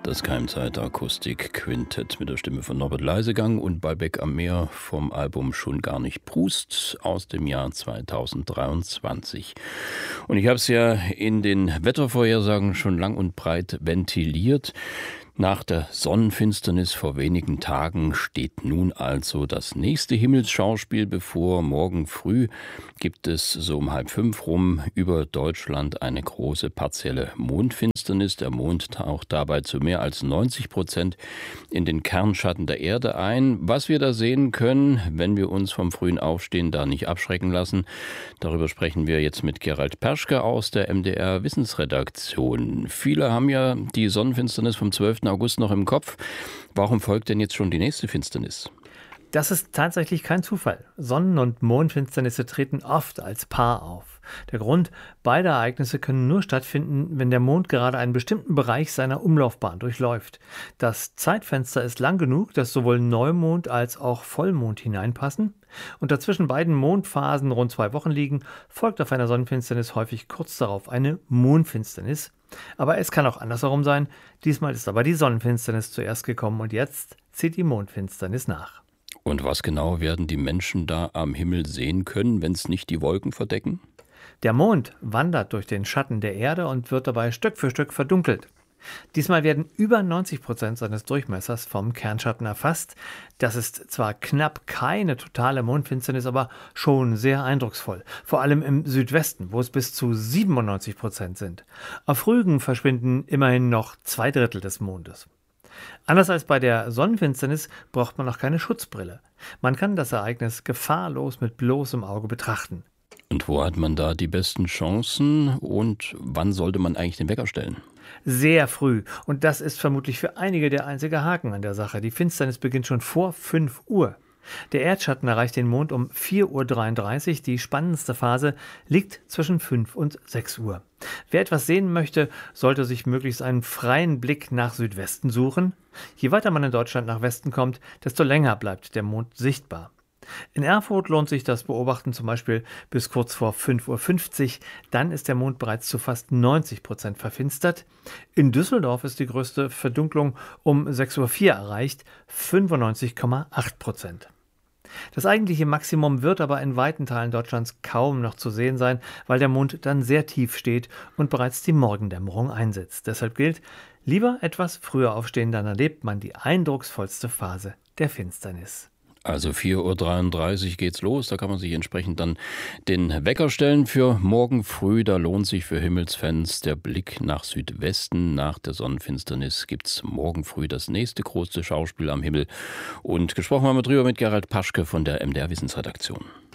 Das Keimzeit-Akustik-Quintett mit der Stimme von Norbert Leisegang und Balbeck am Meer vom Album Schon gar nicht Proust aus dem Jahr 2023. Und ich habe es ja in den Wettervorhersagen schon lang und breit ventiliert. Nach der Sonnenfinsternis vor wenigen Tagen steht nun also das nächste Himmelsschauspiel bevor. Morgen früh gibt es so um 4:30 rum über Deutschland eine große partielle Mondfinsternis. Der Mond taucht dabei zu mehr als 90% in den Kernschatten der Erde ein. Was wir da sehen können, wenn wir uns vom frühen Aufstehen da nicht abschrecken lassen, darüber sprechen wir jetzt mit Gerald Perschke aus der MDR Wissensredaktion. Viele haben ja die Sonnenfinsternis vom 12. August noch im Kopf. Warum folgt denn jetzt schon die nächste Finsternis? Das ist tatsächlich kein Zufall. Sonnen- und Mondfinsternisse treten oft als Paar auf. Der Grund: beide Ereignisse können nur stattfinden, wenn der Mond gerade einen bestimmten Bereich seiner Umlaufbahn durchläuft. Das Zeitfenster ist lang genug, dass sowohl Neumond als auch Vollmond hineinpassen. Und da zwischen beiden Mondphasen rund 2 Wochen liegen, folgt auf einer Sonnenfinsternis häufig kurz darauf eine Mondfinsternis. Aber es kann auch andersherum sein. Diesmal ist aber die Sonnenfinsternis zuerst gekommen und jetzt zieht die Mondfinsternis nach. Und was genau werden die Menschen da am Himmel sehen können, wenn es nicht die Wolken verdecken? Der Mond wandert durch den Schatten der Erde und wird dabei Stück für Stück verdunkelt. Diesmal werden über 90% seines Durchmessers vom Kernschatten erfasst. Das ist zwar knapp keine totale Mondfinsternis, aber schon sehr eindrucksvoll. Vor allem im Südwesten, wo es bis zu 97% sind. Auf Rügen verschwinden immerhin noch 2/3 des Mondes. Anders als bei der Sonnenfinsternis braucht man noch keine Schutzbrille. Man kann das Ereignis gefahrlos mit bloßem Auge betrachten. Und wo hat man da die besten Chancen und wann sollte man eigentlich den Wecker stellen? Sehr früh. Und das ist vermutlich für einige der einzige Haken an der Sache. Die Finsternis beginnt schon vor 5 Uhr. Der Erdschatten erreicht den Mond um 4:33 Uhr. Die spannendste Phase liegt zwischen 5 und 6 Uhr. Wer etwas sehen möchte, sollte sich möglichst einen freien Blick nach Südwesten suchen. Je weiter man in Deutschland nach Westen kommt, desto länger bleibt der Mond sichtbar. In Erfurt lohnt sich das Beobachten zum Beispiel bis kurz vor 5:50 Uhr. Dann ist der Mond bereits zu fast 90% verfinstert. In Düsseldorf ist die größte Verdunklung um 6:04 Uhr erreicht, 95,8%. Das eigentliche Maximum wird aber in weiten Teilen Deutschlands kaum noch zu sehen sein, weil der Mond dann sehr tief steht und bereits die Morgendämmerung einsetzt. Deshalb gilt: lieber etwas früher aufstehen, dann erlebt man die eindrucksvollste Phase der Finsternis. Also 4:33 Uhr geht's los, da kann man sich entsprechend dann den Wecker stellen für morgen früh. Da lohnt sich für Himmelsfans der Blick nach Südwesten. Nach der Sonnenfinsternis gibt's morgen früh das nächste große Schauspiel am Himmel. Und gesprochen haben wir drüber mit Gerald Perschke von der MDR Wissensredaktion.